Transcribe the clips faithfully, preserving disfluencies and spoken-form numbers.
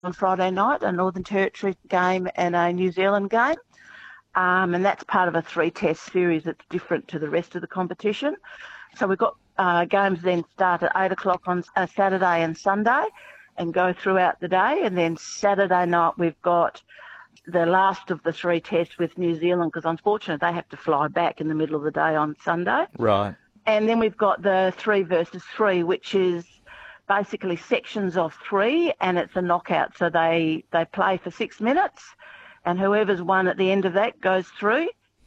on Friday night, a Northern Territory game and a New Zealand game. Um, and that's part of a three-test series that's different to the rest of the competition. So we've got uh, games then start at eight o'clock on uh, Saturday and Sunday and go throughout the day. And then Saturday night we've got the last of the three tests with New Zealand, because unfortunately they have to fly back in the middle of the day on Sunday. Right. And then we've got the three versus three, which is basically sections of three, and it's a knockout. So they, they play for six minutes, and whoever's won at the end of that goes through.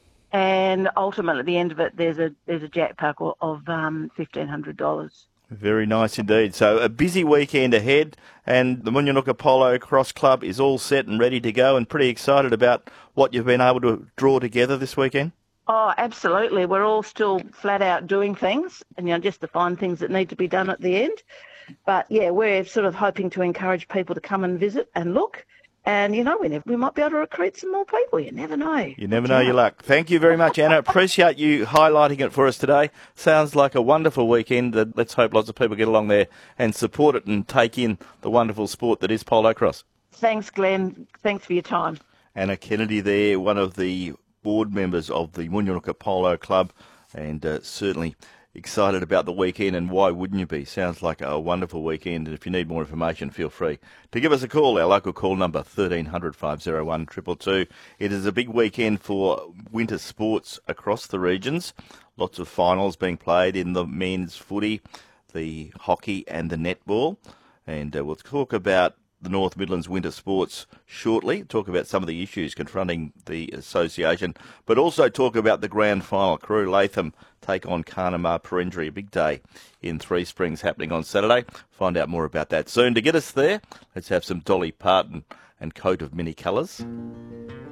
And ultimately, at the end of it, there's a there's a jackpot of um, fifteen hundred dollars. Very nice indeed. So a busy weekend ahead, and the Munyunuka Polo Cross Club is all set and ready to go, and pretty excited about what you've been able to draw together this weekend. Oh, absolutely. We're all still flat out doing things, and you know, just the fine things that need to be done at the end. But yeah, we're sort of hoping to encourage people to come and visit and look. And, you know, we, never, we might be able to recruit some more people. You never know. You never know your luck. Thank you very much, Anna. Appreciate you highlighting it for us today. Sounds like a wonderful weekend. Let's hope lots of people get along there and support it and take in the wonderful sport that is polo cross. Thanks, Glenn. Thanks for your time. Anna Kennedy there, one of the board members of the Munyunuka Polo Club, and uh, certainly excited about the weekend, and why wouldn't you be? Sounds like a wonderful weekend, and if you need more information, feel free to give us a call. Our local call number, thirteen hundred, five oh one, two two two. It is a big weekend for winter sports across the regions. Lots of finals being played in the men's footy, the hockey and the netball, and uh, we'll talk about the North Midlands winter sports shortly, talk about some of the issues confronting the association, but also talk about the grand final. Carew Latham take on Carnamah Perendry, a big day in Three Springs happening on Saturday. Find out more about that soon. To get us there, let's have some Dolly Parton and Coat of Many Colours.